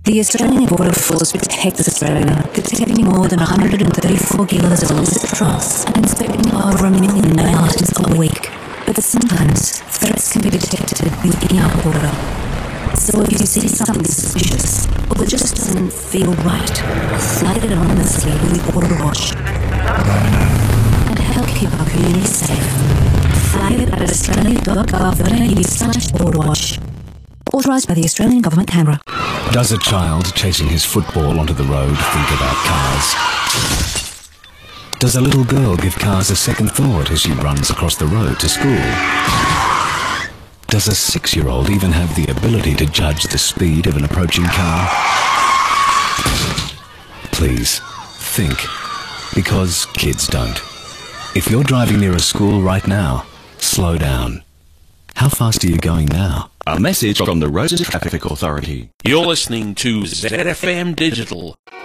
The Australian Border Force protects Australia, detecting more than 134 kilos of illicit drugs and inspecting over 1 million mail items a week. But sometimes, threats can be detected within our border. So if you see something suspicious, or that just doesn't feel right, flag it anonymously with Border Watch. And help keep our community safe. Flag it at australia.gov.au/borderwatch. Authorised by the Australian Government, Canberra. Does a child chasing his football onto the road think about cars? Does a little girl give cars a second thought as she runs across the road to school? Does a 6-year-old even have the ability to judge the speed of an approaching car? Please, think. Because kids don't. If you're driving near a school right now, slow down. How fast are you going now? A message from the Road Traffic Authority. You're listening to ZFM Digital.